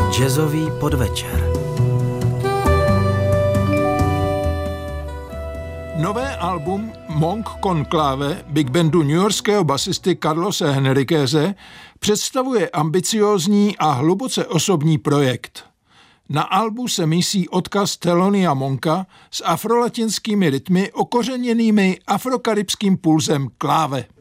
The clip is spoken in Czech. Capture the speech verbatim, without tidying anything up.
Jazzový podvečer. Nové album Monk Conclave big bandu newyorského basisty Carlose Henriqueze představuje ambiciózní a hluboce osobní projekt. Na albu se mísí odkaz Thelonious Monka s afrolatinskými rytmy okořeněnými afrokaribským pulzem kláve.